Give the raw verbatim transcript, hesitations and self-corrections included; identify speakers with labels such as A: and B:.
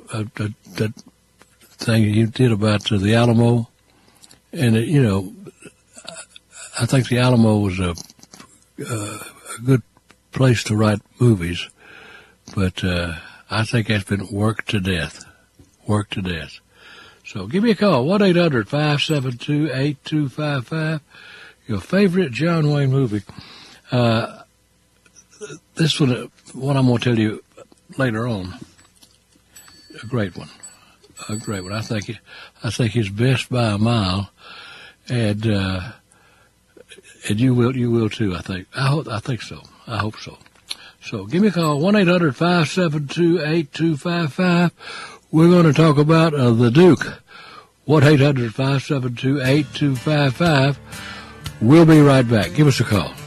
A: uh, that, that thing you did about uh, the Alamo, and it, you know, I think the Alamo was a, uh, a good place to write movies, but uh, I think that's been worked to death, worked to death. So give me a call, one eight hundred five seven two eight two five five, your favorite John Wayne movie. Uh, this one, what I'm going to tell you later on, a great one, a great one. I think, I think it's best by a mile, and uh, and you will, you will too. I think, I hope, I think so. I hope so. So give me a call, one eight hundred five seven two eight two five five. We're going to talk about uh, the Duke. one eight hundred five seven two eight two five five. We'll be right back. Give us a call.